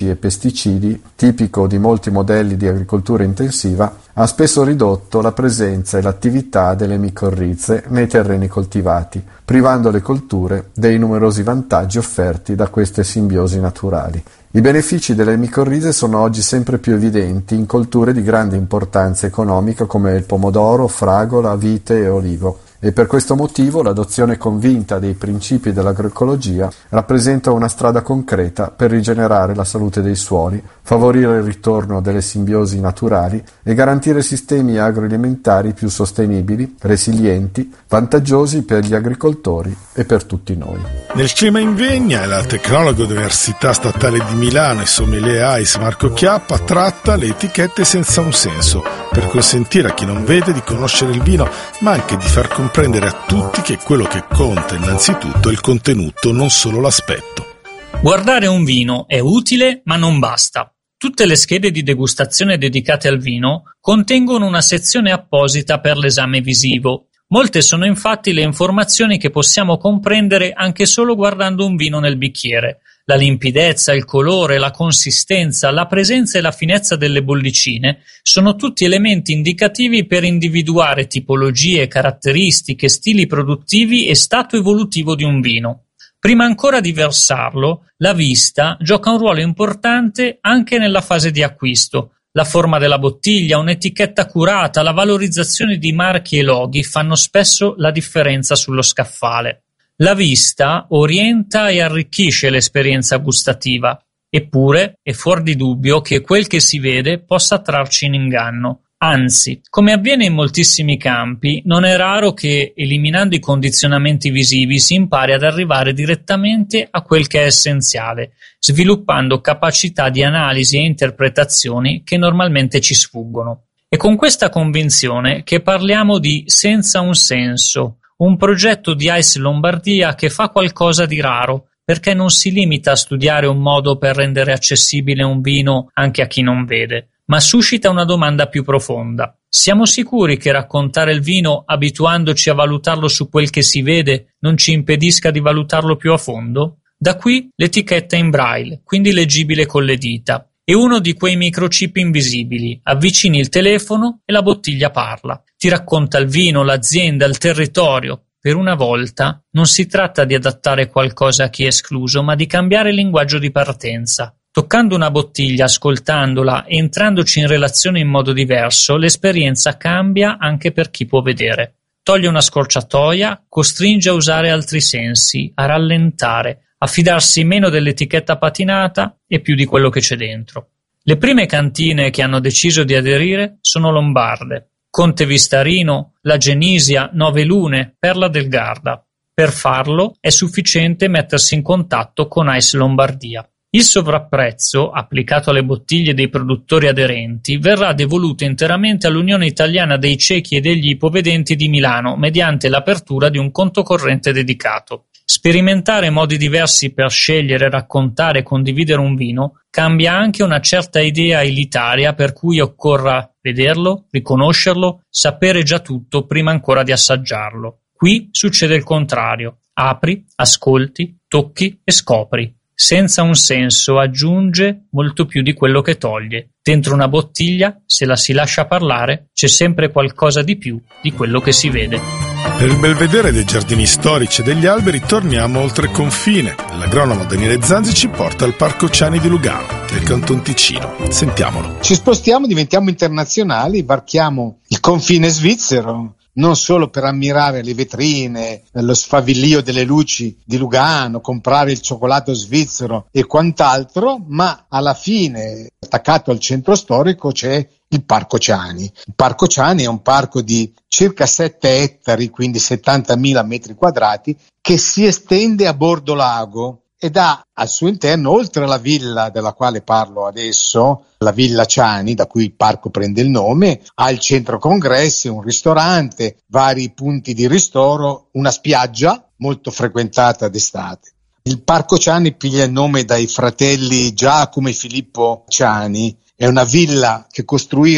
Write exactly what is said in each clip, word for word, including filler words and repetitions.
e pesticidi, tipico di molti modelli di agricoltura intensiva, ha spesso ridotto la presenza e l'attività delle micorrize nei terreni coltivati, privando le colture dei numerosi vantaggi offerti da queste simbiosi naturali. I benefici delle micorrize sono oggi sempre più evidenti in colture di grande importanza economica come il pomodoro, fragola, vite e olivo. E per questo motivo l'adozione convinta dei principi dell'agroecologia rappresenta una strada concreta per rigenerare la salute dei suoli, favorire il ritorno delle simbiosi naturali e garantire sistemi agroalimentari più sostenibili, resilienti, vantaggiosi per gli agricoltori e per tutti noi. Nel clima Invegna, la tecnologo dell'Università Statale di Milano e sommelier A I S Marco Chiappa tratta le etichette senza un senso, per consentire a chi non vede di conoscere il vino, ma anche di far comprendere a tutti che quello che conta innanzitutto è il contenuto, non solo l'aspetto. Guardare un vino è utile, ma non basta. Tutte le schede di degustazione dedicate al vino contengono una sezione apposita per l'esame visivo. Molte sono infatti le informazioni che possiamo comprendere anche solo guardando un vino nel bicchiere. La limpidezza, il colore, la consistenza, la presenza e la finezza delle bollicine sono tutti elementi indicativi per individuare tipologie, caratteristiche, stili produttivi e stato evolutivo di un vino. Prima ancora di versarlo, la vista gioca un ruolo importante anche nella fase di acquisto. La forma della bottiglia, un'etichetta curata, la valorizzazione di marchi e loghi fanno spesso la differenza sullo scaffale. La vista orienta e arricchisce l'esperienza gustativa, eppure è fuor di dubbio che quel che si vede possa trarci in inganno. Anzi, come avviene in moltissimi campi, non è raro che, eliminando i condizionamenti visivi, si impari ad arrivare direttamente a quel che è essenziale, sviluppando capacità di analisi e interpretazioni che normalmente ci sfuggono. È con questa convinzione che parliamo di Senza un senso, un progetto di A I S Lombardia che fa qualcosa di raro, perché non si limita a studiare un modo per rendere accessibile un vino anche a chi non vede, ma suscita una domanda più profonda. Siamo sicuri che raccontare il vino abituandoci a valutarlo su quel che si vede non ci impedisca di valutarlo più a fondo? Da qui l'etichetta in braille, quindi leggibile con le dita. È uno di quei microchip invisibili. Avvicini il telefono e la bottiglia parla. Ti racconta il vino, l'azienda, il territorio. Per una volta non si tratta di adattare qualcosa a chi è escluso, ma di cambiare il linguaggio di partenza. Toccando una bottiglia, ascoltandola e entrandoci in relazione in modo diverso, l'esperienza cambia anche per chi può vedere. Toglie una scorciatoia, costringe a usare altri sensi, a rallentare, a fidarsi meno dell'etichetta patinata e più di quello che c'è dentro. Le prime cantine che hanno deciso di aderire sono lombarde: Conte Vistarino, La Genisia, Nove Lune, Perla del Garda. Per farlo è sufficiente mettersi in contatto con A I S Lombardia. Il sovrapprezzo, applicato alle bottiglie dei produttori aderenti, verrà devoluto interamente all'Unione Italiana dei Ciechi e degli Ipovedenti di Milano mediante l'apertura di un conto corrente dedicato. Sperimentare modi diversi per scegliere, raccontare e condividere un vino cambia anche una certa idea elitaria per cui occorra vederlo, riconoscerlo, sapere già tutto prima ancora di assaggiarlo. Qui succede il contrario. Apri, ascolti, tocchi e scopri. Senza un senso aggiunge molto più di quello che toglie. Dentro una bottiglia, se la si lascia parlare, c'è sempre qualcosa di più di quello che si vede. Per il belvedere dei giardini storici e degli alberi torniamo oltre confine. L'agronomo Daniele Zanzi ci porta al Parco Ciani di Lugano, nel Canton Ticino. Sentiamolo. Ci spostiamo, diventiamo internazionali, varchiamo il confine svizzero, non solo per ammirare le vetrine, lo sfavillio delle luci di Lugano, comprare il cioccolato svizzero e quant'altro, ma alla fine, attaccato al centro storico, c'è il Parco Ciani. Il Parco Ciani è un parco di circa sette ettari, quindi settantamila metri quadrati, che si estende a bordo lago ed ha al suo interno, oltre alla villa della quale parlo adesso, la Villa Ciani, da cui il parco prende il nome, ha il centro congressi, un ristorante, vari punti di ristoro, una spiaggia molto frequentata d'estate. Il Parco Ciani piglia il nome dai fratelli Giacomo e Filippo Ciani. È una villa che costruirono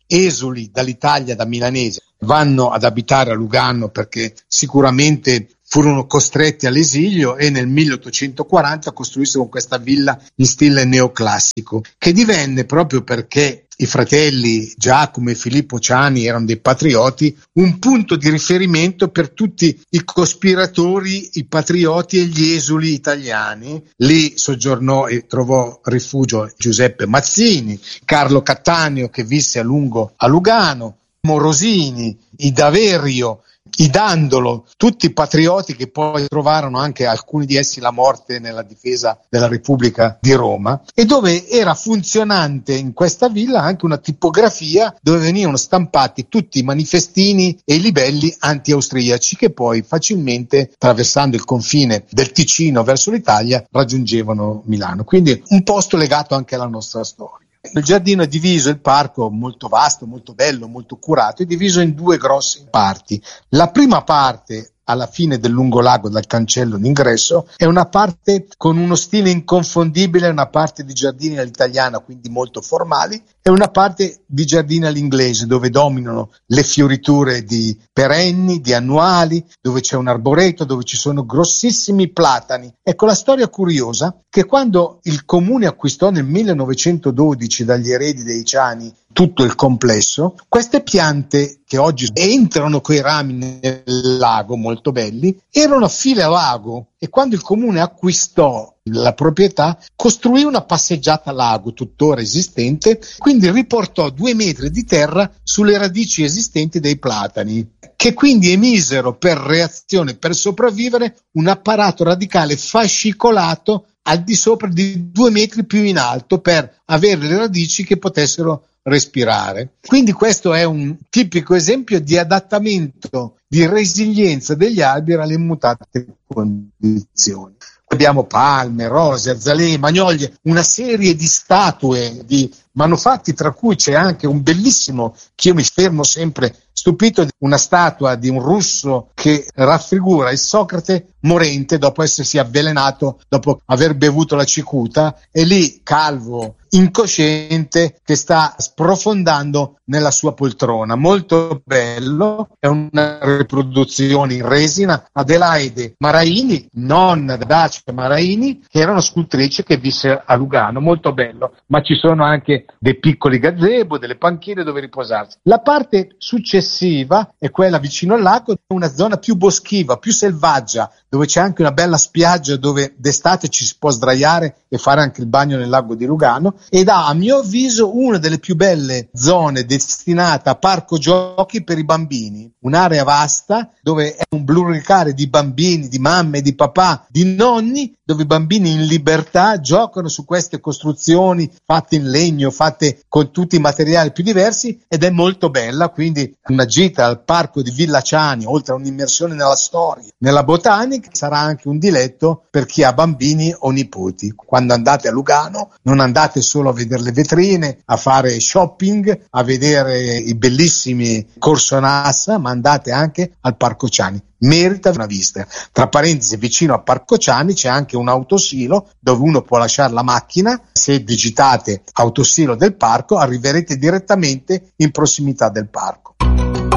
esuli dall'Italia, da milanese, vanno ad abitare a Lugano perché sicuramente furono costretti all'esilio e nel milleottocentoquaranta costruissero questa villa in stile neoclassico, che divenne, proprio perché i fratelli Giacomo e Filippo Ciani erano dei patrioti, un punto di riferimento per tutti i cospiratori, i patrioti e gli esuli italiani. Lì soggiornò e trovò rifugio Giuseppe Mazzini, Carlo Cattaneo, che visse a lungo a Lugano, Morosini, i Daverio, i Dandolo, tutti patrioti che poi trovarono anche alcuni di essi la morte nella difesa della Repubblica di Roma, e dove era funzionante in questa villa anche una tipografia dove venivano stampati tutti i manifestini e i libelli anti-austriaci che poi facilmente, attraversando il confine del Ticino verso l'Italia, raggiungevano Milano. Quindi un posto legato anche alla nostra storia. Il giardino è diviso, il parco molto vasto, molto bello, molto curato, è diviso in due grosse parti. La prima parte, alla fine del lungolago dal cancello d'ingresso, è una parte con uno stile inconfondibile, una parte di giardini all'italiana, quindi molto formali, e una parte di giardini all'inglese dove dominano le fioriture di perenni, di annuali, dove c'è un arboreto, dove ci sono grossissimi platani. Ecco, la storia curiosa che quando il comune acquistò nel millenovecentododici dagli eredi dei Ciani tutto il complesso, queste piante che oggi entrano coi rami nel lago, molto belli, erano a fine lago, e quando il comune acquistò la proprietà costruì una passeggiata a lago tuttora esistente, quindi riportò due metri di terra sulle radici esistenti dei platani, che quindi emisero per reazione, per sopravvivere, un apparato radicale fascicolato al di sopra di due metri più in alto per avere le radici che potessero respirare. Quindi questo è un tipico esempio di adattamento, di resilienza degli alberi alle mutate condizioni. Abbiamo palme, rose, azalei, magnolie, una serie di statue, di manufatti, tra cui c'è anche un bellissimo, che io mi fermo sempre stupito, una statua di un russo che raffigura il Socrate morente dopo essersi avvelenato, dopo aver bevuto la cicuta, e lì calvo, incosciente, che sta sprofondando nella sua poltrona. Molto bello, è una riproduzione in resina. Adelaide Maraini, nonna di Dacia Maraini, che era una scultrice che visse a Lugano, molto bello, ma ci sono anche dei piccoli gazebo, delle panchine dove riposarsi. La parte successiva è quella vicino al lago, una zona più boschiva, più selvaggia, dove c'è anche una bella spiaggia dove d'estate ci si può sdraiare e fare anche il bagno nel lago di Lugano, ed ha, a mio avviso, una delle più belle zone destinata a parco giochi per i bambini, un'area vasta dove è un pluricare di bambini, di mamme, di papà, di nonni, dove i bambini in libertà giocano su queste costruzioni fatte in legno, fatte con tutti i materiali più diversi, ed è molto bella. Quindi una gita al parco di Villa Ciani, oltre a un'immersione nella storia, nella botanica, sarà anche un diletto per chi ha bambini o nipoti. Quando andate a Lugano non andate solo a vedere le vetrine, a fare shopping, a vedere i bellissimi Corso Nassa, ma andate anche al Parco Ciani. Merita una visita. Tra parentesi, vicino a Parco Ciani c'è anche un autosilo dove uno può lasciare la macchina. Se digitate autosilo del parco arriverete direttamente in prossimità del parco.